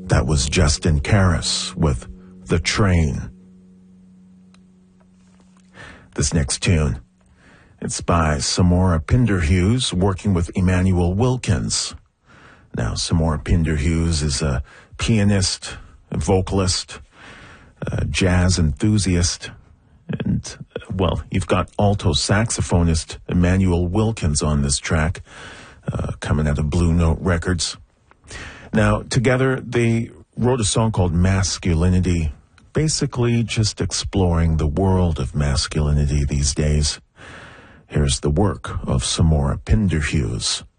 That was Justin Karas with The Train. This next tune, it's by Samora Pinderhughes working with Emmanuel Wilkins. Now, Samora Pinderhughes is a pianist, a vocalist, a jazz enthusiast, and, well, you've got alto saxophonist Emmanuel Wilkins on this track, coming out of Blue Note Records. Now, together, they wrote a song called Masculinity, basically just exploring the world of masculinity these days. Here's the work of Samora Pinderhughes.